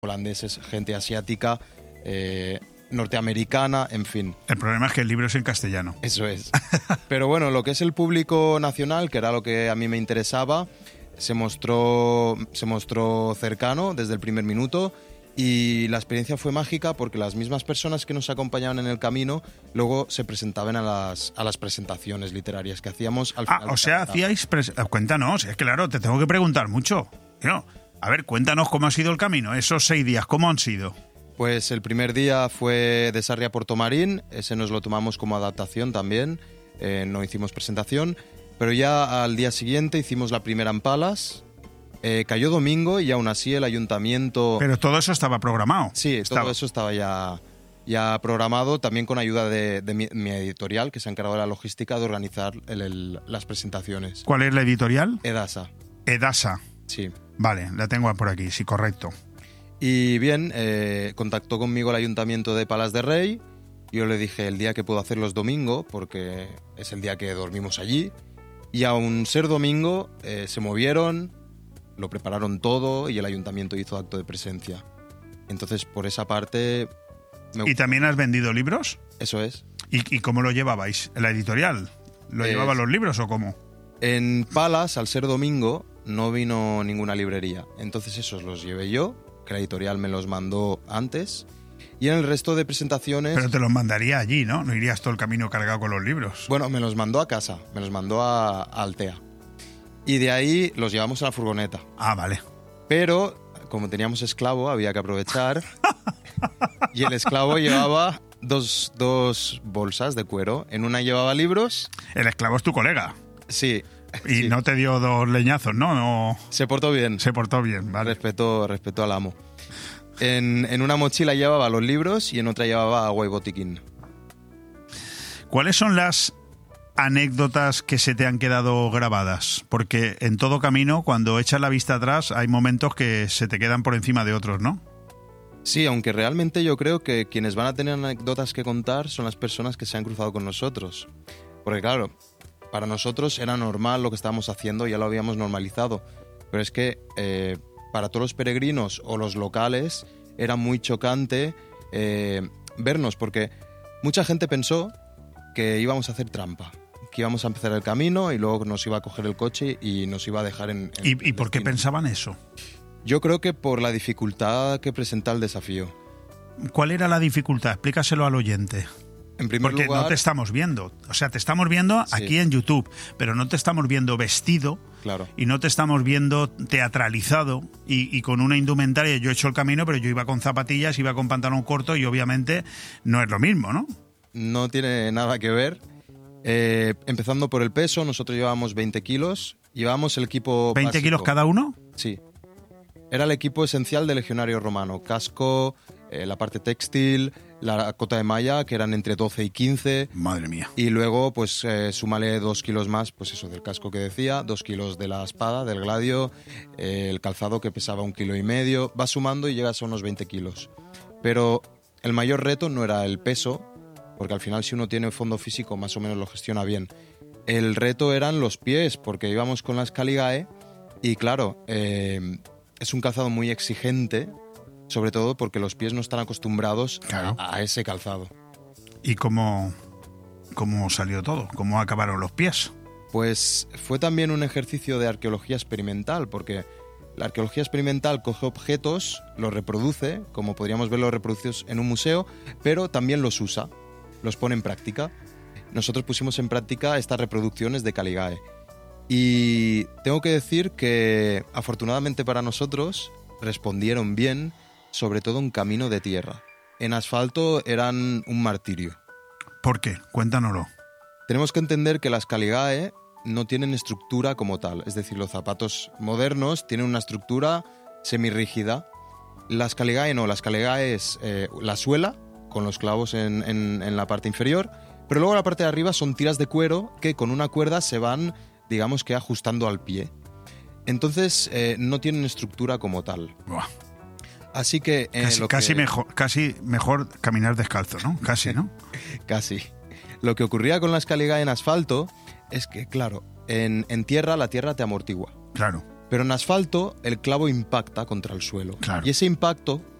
holandeses, gente asiática, norteamericana, en fin. El problema es que el libro es en castellano. Eso es. Pero bueno, lo que es el público nacional, que era lo que a mí me interesaba, se mostró cercano desde el primer minuto. Y la experiencia fue mágica porque las mismas personas que nos acompañaban en el camino luego se presentaban a las presentaciones literarias que hacíamos al final. O sea, hacíais... Cuéntanos, es que claro, te tengo que preguntar mucho. No, a ver, cuéntanos cómo ha sido el camino, esos 6 días, ¿cómo han sido? Pues el primer día fue de Sarria a Portomarín, ese nos lo tomamos como adaptación también, no hicimos presentación, pero ya al día siguiente hicimos la primera en Palas. Cayó domingo y aún así el ayuntamiento... Pero todo eso estaba programado. Sí, todo eso estaba ya programado, también con ayuda de mi editorial, que se ha encargado de la logística de organizar las presentaciones. ¿Cuál es la editorial? Edasa. Edasa. Sí. Vale, la tengo por aquí, sí, correcto. Y bien, contactó conmigo el ayuntamiento de Palas de Rey. Yo le dije el día que puedo hacerlo es domingo, porque es el día que dormimos allí. Y aun ser domingo, se movieron... Lo prepararon todo y el ayuntamiento hizo acto de presencia. Entonces, por esa parte... ¿Y también has vendido libros? Eso es. ¿Y cómo lo llevabais? ¿La editorial? ¿Lo llevaban los libros o cómo? En Palas, al ser domingo, no vino ninguna librería. Entonces esos los llevé yo, que la editorial me los mandó antes. Y en el resto de presentaciones... Pero te los mandaría allí, ¿no? No irías todo el camino cargado con los libros. Bueno, me los mandó a casa, me los mandó a Altea. Y de ahí los llevamos a la furgoneta. Ah, vale. Pero, como teníamos esclavo, había que aprovechar. Y el esclavo llevaba dos bolsas de cuero. En una llevaba libros. El esclavo es tu colega. Sí. Y sí. No te dio 2 leñazos, ¿no? Se portó bien. Se portó bien, vale. Respetó al amo. En una mochila llevaba los libros y en otra llevaba agua y botiquín. ¿Cuáles son las anécdotas que se te han quedado grabadas? Porque en todo camino, cuando echas la vista atrás, hay momentos que se te quedan por encima de otros, ¿no? Sí, aunque realmente yo creo que quienes van a tener anécdotas que contar son las personas que se han cruzado con nosotros. Porque claro, para nosotros era normal lo que estábamos haciendo, ya lo habíamos normalizado. Pero es que para todos los peregrinos o los locales era muy chocante vernos, porque mucha gente pensó que íbamos a hacer trampa, que íbamos a empezar el camino y luego nos iba a coger el coche y nos iba a dejar en ¿Y por qué pensaban eso? Yo creo que por la dificultad que presenta el desafío. ¿Cuál era la dificultad? Explícaselo al oyente. En primer Porque lugar, no te estamos viendo. O sea, te estamos viendo sí, aquí en YouTube, pero no te estamos viendo vestido. Claro. Y no te estamos viendo teatralizado y con una indumentaria. Yo he hecho el camino, pero yo iba con zapatillas, iba con pantalón corto y obviamente no es lo mismo, ¿no? No tiene nada que ver. Empezando por el peso, nosotros llevábamos 20 kilos. Llevábamos el equipo ¿20 básico. kilos cada uno? Sí. Era el equipo esencial del legionario romano. Casco, la parte textil, la cota de malla, que eran entre 12 y 15. Madre mía. Y luego, pues, súmale 2 kilos más, pues eso, del casco que decía, 2 kilos de la espada, del gladio, el calzado que pesaba 1,5 kilos. Vas sumando y llegas a unos 20 kilos. Pero el mayor reto no era el peso, porque al final si uno tiene fondo físico más o menos lo gestiona bien. El reto eran los pies, porque íbamos con las Caligae y claro, es un calzado muy exigente, sobre todo porque los pies no están acostumbrados Claro. a ese calzado. ¿Y cómo salió todo? ¿Cómo acabaron los pies? Pues fue también un ejercicio de arqueología experimental, porque la arqueología experimental coge objetos, los reproduce, como podríamos verlos reproducidos en un museo, pero también los usa, los pone en práctica. Nosotros pusimos en práctica estas reproducciones de Caligae. Y tengo que decir que, afortunadamente para nosotros, respondieron bien, sobre todo en camino de tierra. En asfalto eran un martirio. ¿Por qué? Cuéntanoslo. Tenemos que entender que las Caligae no tienen estructura como tal. Es decir, los zapatos modernos tienen una estructura semirrígida. Las Caligae no. Las Caligae es la suela, con los clavos en la parte inferior, pero luego la parte de arriba son tiras de cuero que con una cuerda se van, digamos que ajustando al pie. Entonces no tienen estructura como tal. Buah. Así que... Casi mejor caminar descalzo, ¿no? Casi, ¿no? Casi. Lo que ocurría con las Caligae en asfalto es que, claro, en tierra la tierra te amortigua. Claro. Pero en asfalto el clavo impacta contra el suelo. Claro. Y ese impacto